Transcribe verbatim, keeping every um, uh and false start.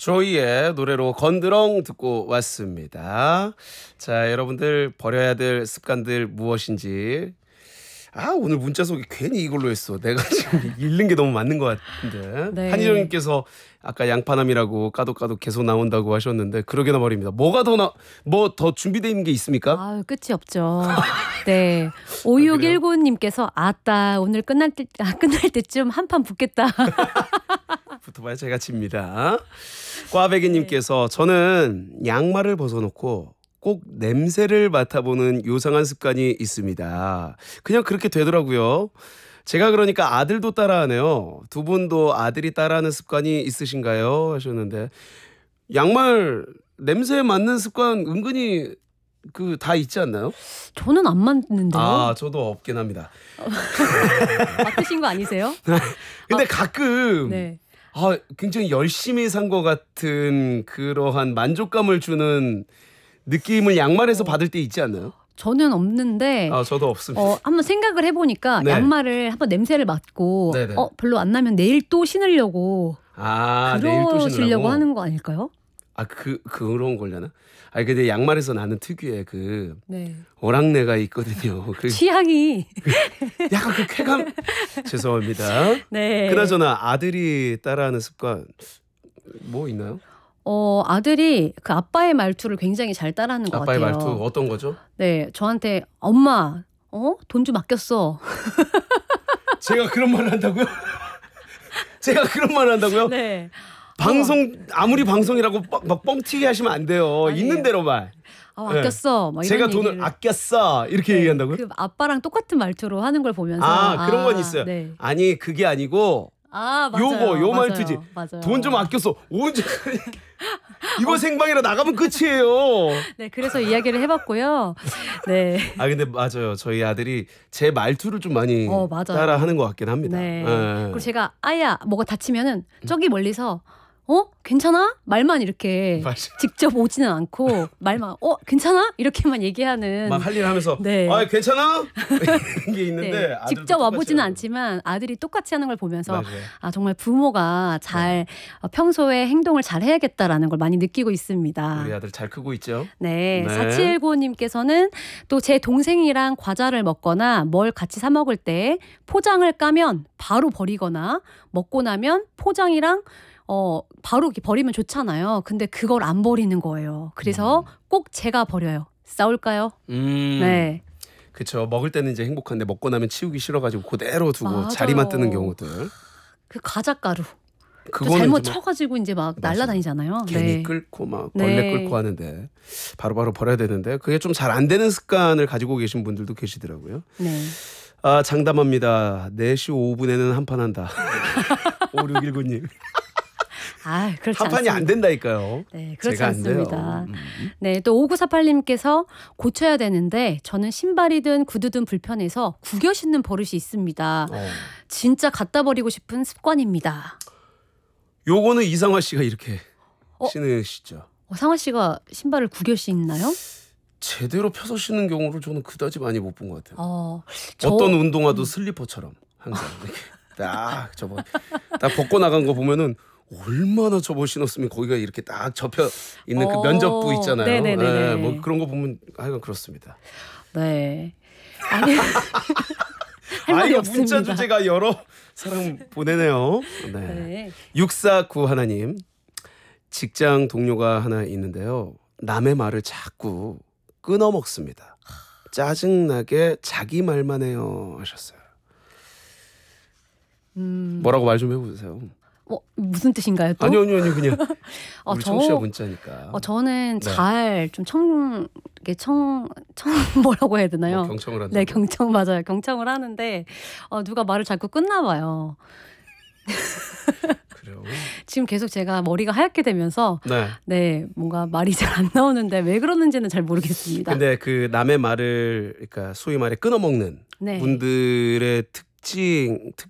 조이의 노래로 건드렁 듣고 왔습니다. 자, 여러분들 버려야 될 습관들 무엇인지. 아, 오늘 문자 소개 괜히 이걸로 했어. 내가 지금 읽는 게 너무 맞는 것 같은데. 네. 한희정님께서 아까 양파남이라고 까도 까도 계속 나온다고 하셨는데 그러게나 말입니다. 뭐가 더 나, 뭐 더 준비되어 있는 게 있습니까? 아유, 끝이 없죠. 네. 오육일구님께서 아따 오늘 끝날 때, 아, 끝날 때쯤 한 판 붙겠다. 붙어봐야 제가 집니다. 꽈배기님께서 저는 양말을 벗어놓고 꼭 냄새를 맡아보는 요상한 습관이 있습니다. 그냥 그렇게 되더라고요. 제가 그러니까 아들도 따라하네요. 두 분도 아들이 따라하는 습관이 있으신가요? 하셨는데 양말 냄새에 맡는 습관 은근히 그 다 있지 않나요? 저는 안 맞는데요. 아, 저도 없긴 합니다. 맡으신 거 아니세요? 근데 아, 가끔 네. 아, 굉장히 열심히 산 것 같은 그러한 만족감을 주는 느낌을 양말에서 받을 때 있지 않나요? 저는 없는데 아, 저도 없습니다. 어, 한번 생각을 해보니까 네. 양말을 한번 냄새를 맡고 네네. 어, 별로 안 나면 내일 또 신으려고 아, 내일 또 그러시려고 신으려고 하는 거 아닐까요? 아, 그 그런 걸려나? 아니 근데 양말에서 나는 특유의 그 네. 오랑내가 있거든요. 그 취향이 약간 그 쾌감. 죄송합니다. 네. 그나저나 아들이 따라하는 습관 뭐 있나요? 어, 아들이 그 아빠의 말투를 굉장히 잘 따라하는 것 아빠의 같아요. 말투 어떤 거죠? 네, 저한테 엄마, 어? 돈 좀 아꼈어. 제가 그런 말을 한다고요? 제가 그런 말을 한다고요? 네. 방송 아무리 방송이라고 막, 막 뻥튀기 하시면 안 돼요. 아니에요. 있는 대로만. 아, 네. 아꼈어. 막 이런 제가 돈을 얘기를. 아꼈어 이렇게 네, 얘기한다고요? 그 아빠랑 똑같은 말투로 하는 걸 보면서 아, 그런 건 아, 있어요. 네. 아니 그게 아니고 아, 맞아요. 요거 요 맞아요. 말투지. 맞아요. 돈 좀 아꼈어. 언제 이거 생방이라 나가면 끝이에요. 네, 그래서 이야기를 해봤고요. 네. 아 근데 맞아요. 저희 아들이 제 말투를 좀 많이 어, 맞아요. 따라하는 것 같긴 합니다. 네. 예. 그리고 제가 아야 뭐가 다치면은 저기 멀리서 어 괜찮아? 말만 이렇게 맞아. 직접 오지는 않고 말만 어 괜찮아? 이렇게만 얘기하는. 막 할 일 하면서 네. 아 괜찮아? 이런 게 있는데 네, 아들도 직접 와보지는 똑같이 않지만 아들이 똑같이 하는 걸 보면서 맞아요. 아 정말 부모가 잘 어, 평소에 행동을 잘 해야겠다라는 걸 많이 느끼고 있습니다. 우리 아들 잘 크고 있죠? 네, 네. 사칠일구님께서는 또 제 동생이랑 과자를 먹거나 뭘 같이 사 먹을 때 포장을 까면 바로 버리거나 먹고 나면 포장이랑 어 바로 이렇게 버리면 좋잖아요. 근데 그걸 안 버리는 거예요. 그래서 음. 꼭 제가 버려요. 싸울까요? 음. 네. 그렇죠. 먹을 때는 이제 행복한데 먹고 나면 치우기 싫어가지고 그대로 두고 맞아요. 자리만 뜨는 경우들. 그 과자 가루. 또 그거는 잘못 이제 막 쳐가지고 이제 막 맞아요. 날라다니잖아요. 괜히 네. 끓고 막 벌레 네. 끓고 하는데 바로바로 버려야 되는데 그게 좀 잘 안 되는 습관을 가지고 계신 분들도 계시더라고요. 네. 아, 장담합니다. 네 시 오 분에는 한판 한다. 오육일구님. 아, 그렇지 한 판이 않습니다. 안 된다니까요. 네, 그렇지 제가 안 돼요. 않습니다. 음. 네, 또 오구사팔님께서 고쳐야 되는데 저는 신발이든 구두든 불편해서 구겨 신는 버릇이 있습니다. 어. 진짜 갖다 버리고 싶은 습관입니다. 요거는 이상화 씨가 이렇게 어? 신으시죠. 어, 상화 씨가 신발을 구겨 신나요? 제대로 펴서 신는 경우를 저는 그다지 많이 못 본 것 같아요. 어, 저, 어떤 운동화도 슬리퍼처럼 항상 이렇게 딱 접어 딱 벗고 나간 거 보면은 얼마나 접어 신었으면 거기가 이렇게 딱 접혀 있는 그 어, 면접부 있잖아요. 네네네네. 예, 뭐 그런 거 보면 하여간 그렇습니다. 네. 아니, 할 아, 말이 이거 없습니다. 문자 주제가 여러 사람 보내네요. 네. 네. 육사구 하나님 직장 동료가 하나 있는데요. 남의 말을 자꾸 끊어 먹습니다. 짜증나게 자기 말만 해요 하셨어요. 음, 뭐라고 말 좀 해보세요. 어, 무슨 뜻인가요? 또? 아니요, 아니요, 아니요, 그냥 어, 우리 저- 청취자 문자니까. 어, 저는 네. 잘 좀 청, 이게 청, 청 뭐라고 해야 되나요? 뭐 경청을 한다. 네, 경청 맞아요. 경청을 하는데 어, 누가 말을 자꾸 끊나 봐요. 그래요. 지금 계속 제가 머리가 하얗게 되면서 네. 네, 뭔가 말이 잘 안 나오는데 왜 그러는지는 잘 모르겠습니다. 근데 그 남의 말을 그러니까 소위 말해 끊어 먹는 네. 분들의 특징 특